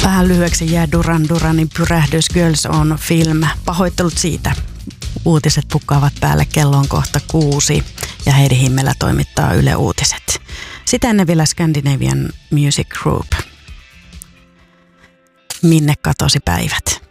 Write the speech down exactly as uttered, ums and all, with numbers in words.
Vähän lyhyeksi jää Duran Duranin pyrähdys Girls on Film. Pahoittelut siitä. Uutiset pukkaavat päälle, kello on kohta kuusi ja Heidi Himmelä toimittaa Yle Uutiset. Sitä ennen vielä Scandinavian Music Group. Minne katosi päivät?